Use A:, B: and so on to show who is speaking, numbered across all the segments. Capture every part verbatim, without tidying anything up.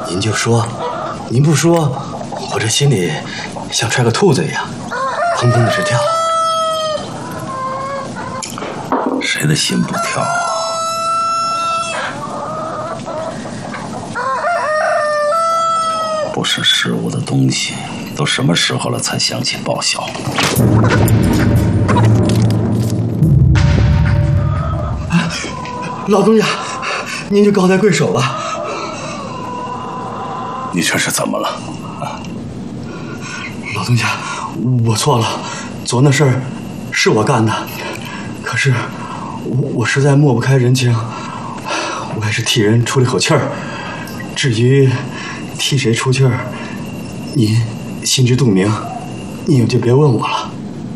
A: 您就说，您不说，我这心里像踹个兔子一样，砰砰的直跳。
B: 谁的心不跳啊？不识时务的东西，都什么时候了才想起报效？
A: 啊，老东家，您就高抬贵手吧。
B: 你这是怎么了？啊，
A: 老东家，我错了，昨那事儿是我干的，可是我我实在抹不开人情，我也是替人出了口气儿。至于替谁出气儿，您心知肚明，您也就别问我了。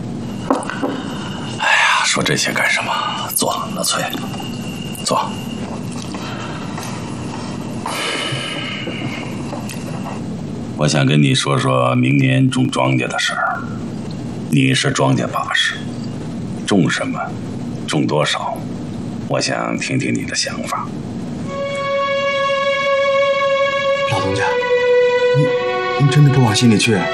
B: 哎呀，说这些干什么？坐，老崔，坐。我想跟你说说明年种庄稼的事儿。你是庄稼把式，种什么，种多少，我想听听你的想法。
A: 老东家，您您真的不往心里去？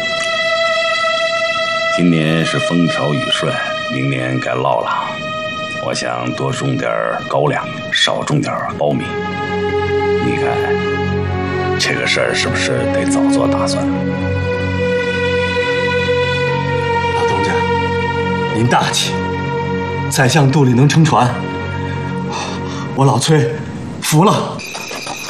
B: 今年是风调雨顺，明年该涝了。我想多种点高粱，少种点苞米。你看，这个事儿是不是得早做打算？
A: 老东家，您大气，宰相肚里能撑船。我老崔服了。